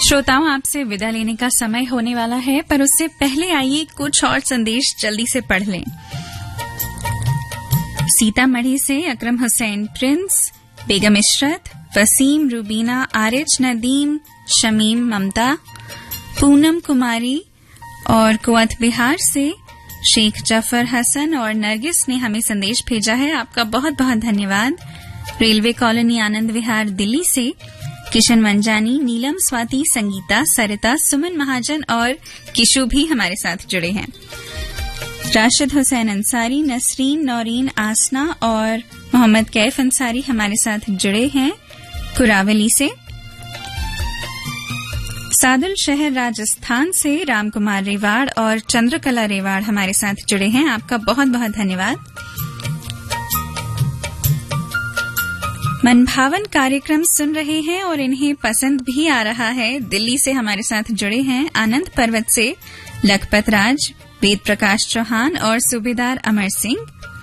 श्रोताओं, आपसे विदा लेने का समय होने वाला है, पर उससे पहले आइए कुछ और संदेश जल्दी से पढ़ लें। सीतामढ़ी से अकरम हुसैन प्रिंस, बेगम इशरत, वसीम, रूबीना, आरिज, नदीम, शमीम, ममता, पूनम कुमारी और कुवैत बिहार से शेख जफर हसन और नरगिस ने हमें संदेश भेजा है। आपका बहुत बहुत धन्यवाद। रेलवे कॉलोनी आनंद विहार दिल्ली से किशन मंजानी, नीलम, स्वाति, संगीता, सरिता, सुमन महाजन और किशु भी हमारे साथ जुड़े हैं। राशिद हुसैन अंसारी, नसरीन, नौरीन, आसना और मोहम्मद कैफ अंसारी हमारे साथ जुड़े हैं कुरावली से। सादुल शहर राजस्थान से रामकुमार रेवाड़ और चंद्रकला रेवाड़ हमारे साथ जुड़े हैं। आपका बहुत बहुत धन्यवाद। मनभावन कार्यक्रम सुन रहे हैं और इन्हें पसंद भी आ रहा है। दिल्ली से हमारे साथ जुड़े हैं आनंद पर्वत से लखपत राज, वेद प्रकाश चौहान और सूबेदार अमर सिंह।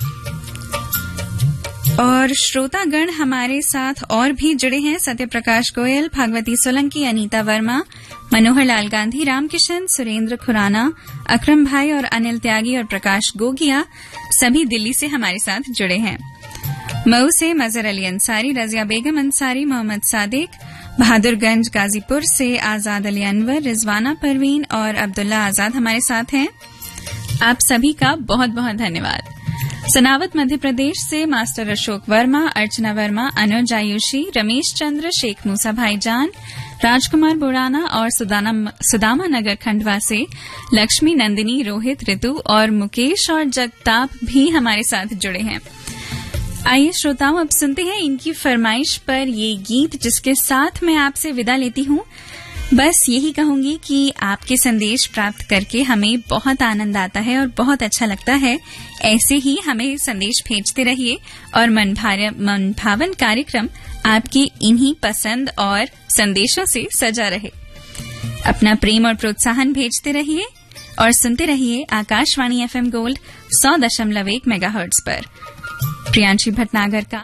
और श्रोतागण हमारे साथ और भी जुड़े हैं सत्य प्रकाश गोयल, भागवती सोलंकी, अनीता वर्मा, मनोहर लाल गांधी, रामकिशन, सुरेंद्र खुराना, अकरम भाई और अनिल त्यागी और प्रकाश गोगिया सभी दिल्ली से हमारे साथ जुड़े हैं। मऊ से मजहर अली अंसारी, रजिया बेगम अंसारी, मोहम्मद सादिक, बहादुरगंज गाजीपुर से आजाद अली अनवर, रिजवाना परवीन और अब्दुल्ला आजाद हमारे साथ हैं। आप सभी का बहुत बहुत धन्यवाद। सनावत मध्य प्रदेश से मास्टर अशोक वर्मा, अर्चना वर्मा, अनुज आयुषी, रमेश चंद्र, शेख मूसा भाईजान, राजकुमार बुराना और सुदामा नगर खंडवा से लक्ष्मी, नंदिनी, रोहित, ऋतु और मुकेश और जगताप भी हमारे साथ जुड़े हैं। आइए श्रोताओं, अब सुनते हैं इनकी फरमाइश पर ये गीत, जिसके साथ मैं आपसे विदा लेती हूँ। बस यही कहूंगी कि आपके संदेश प्राप्त करके हमें बहुत आनंद आता है और बहुत अच्छा लगता है। ऐसे ही हमें संदेश भेजते रहिए और मनभावन कार्यक्रम आपकी इन्हीं पसंद और संदेशों से सजा रहे। अपना प्रेम और प्रोत्साहन भेजते रहिए और सुनते रहिए आकाशवाणी FM गोल्ड 100.1 मेगाहर्ट्ज पर। प्रियांशी भटनागर का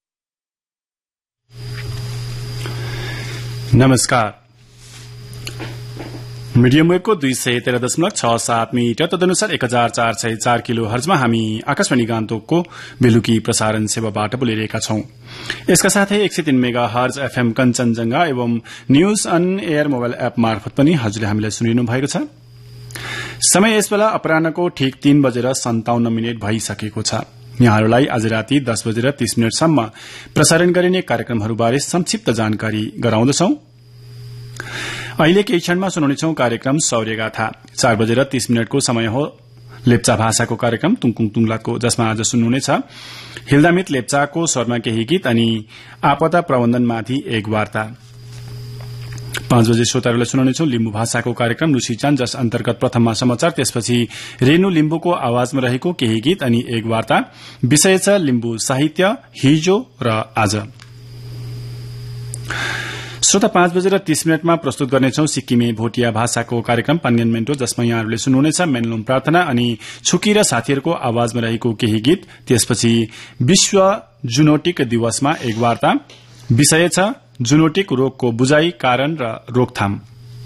नमस्कार। मीडियम वेवको 213.67 मिटर तदनुसार 1404 किलो हर्जमा हामी आकाशवाणी गान्तोकको बेलुकी प्रसारण सेवाबाट बोलिरहेका छौं। यसका साथै 103 मेगा हर्ज FM कञ्चनजंघा एवं news on air mobile app मार्फत पनि हजुरले हामीलाई सुनिनु भएको छ। समय यसबेला अपराह्नको ठीक 3:57 भइसकेको छ। यहाँहरूलाई आज राति 10:30 सम्म प्रसारण गरिने कार्यक्रमहरूबारे संक्षिप्त जानकारी गराउँदछौं। अहिले केही क्षणमा सुनाउनेछौं कार्यक्रम शौर्यगाथा। 4:30 को समय हो लेप्चा भाषाको कार्यक्रम तुङकुङ तुङलाको, जसमा आज सुन्नुहुनेछ हिल्दामित लेप्चाको स्वरमा केही गीत अनि आपदा प्रबन्धनमाथि एक वार्ता। 5 बजे श्रोताहरूलाई सुनाउनेछौं लिम्बू भाषाको कार्यक्रम लुसीचान, जस अन्तर्गत प्रथममा समाचार, त्यसपछि रेणु लिम्बूको आवाजमा रहेको केही गीत अनि एक वार्ता। विषय छ लिम्बू साहित्य, हिजो र आज। श्रोता 5:30 प्रस्तुत गर्नेछौं सिक्किमे भोटिया भाषाको कार्यक्रम पान्गन मेन्टो, जसमा यहाँहरूले सुन्नुहुनेछ मेनलोम प्रार्थना अनि छुकी र साथीहरूको आवाजमा रहेको केही गीत। त्यसपछि विश्व जुनोटिक दिवसमा एक वार्ता। विषय छ जुनोटिक रोगको बुझाइ, कारण र रोकथाम।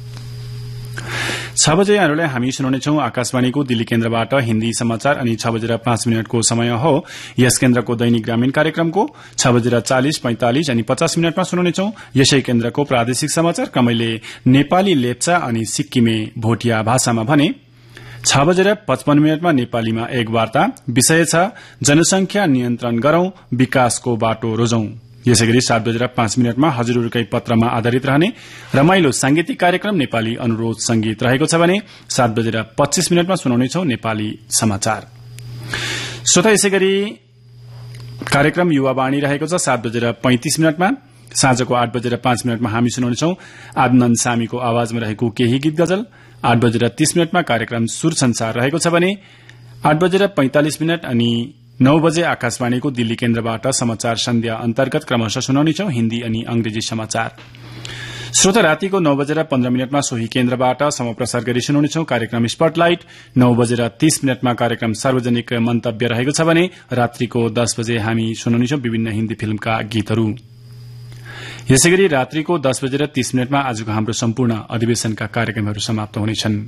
6 बजे यहाँहरूलाई हामी सुनाउनेछौं आकाशवाणीको दिल्ली केन्द्रबाट हिन्दी समाचार अनि 6:05 को समय हो यस केन्द्रको दैनिक ग्रामीण कार्यक्रमको। 6:40, 45 अनि 50 सुनाउनेछौं यसै केन्द्रको प्रादेशिक समाचार क्रमैले नेपाली लेप्चा अनि सिक्किमे भोटिया भाषामा भने। 6:55 नेपालीमा एक वार्ता। विषय छ जनसंख्या नियन्त्रण गरौं, विकासको बाटो रोजौं। यसैगरी 7:05 हजुरहरूकै पत्रमा आधारित रहने रमाइलो सांगीतिक कार्यक्रम नेपाली अनुरोध संगीत रहेको छ भने 7:25 सुनाउनेछौं नेपाली समाचार। श्रोता, यसैगरी कार्यक्रम युवावाणी रहेको छ 7:35 साँझको 8:05 हामी सुनाउनेछौं आदनन्द सामीको आवाजमा रहेको केही गीत गजल। 8:30 कार्यक्रम सुर संसार रहेको छ भने 8:45 अनि 9 बजे आकाशवाणीको दिल्ली केन्द्रबाट समाचार सन्ध्या अन्तर्गत क्रमशः सुनाउनेछौं हिन्दी अनि अंग्रेजी समाचार। श्रोता, रातिको 9:15 सोही केन्द्रबाट समप्रसार गरी सुनाउनेछौं कार्यक्रम स्पटलाइट। 9:30 कार्यक्रम सार्वजनिक मन्तव्य रहेको छ भने रात्रिको 10 बजे हामी सुनाउनेछौं विभिन्न हिन्दी फिल्मका गीतहरू। यसैगरी रात्रिको 10:30 आजको हाम्रो सम्पूर्ण अधिवेशनका कार्यक्रमहरू समाप्त हुनेछन्।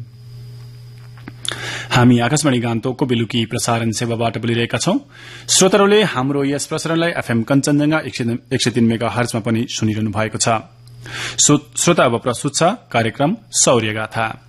हामी आकाशवाणी गान्तोकको बेलुकी प्रसारण सेवाबाट बोलिरहेका छौं। श्रोताहरूले हाम्रो यस प्रसारणलाई एफएम कञ्चनजंघा 103 मेगा हर्जमा पनि सुनिरहनु भएको छ। श्रोता अब प्रस्तुत छ कार्यक्रम शौर्यगाथा।